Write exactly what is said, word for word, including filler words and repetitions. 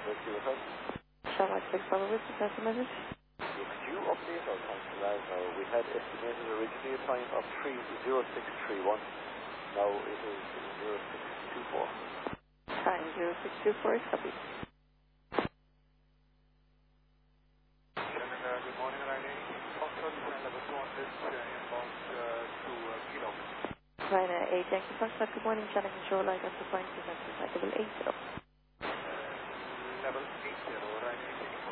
Let's see what's up. Shamrock six Bravo Whiskey, pass the message. Yeah, could you update our time to that now? We had estimated originally a time of three zero six three one. Now it is zero six two four. Time zero six two four, copy. Shannon, uh, good morning, Ryanair. Foxtrot, descend level two hundred, uh, inbound uh, to uh, Kilo. Ryanair eight, Yankee Foxtrot, good morning, channel control, light up to point, present to level eight zero. Uh, level eight zero, Ryanair eight.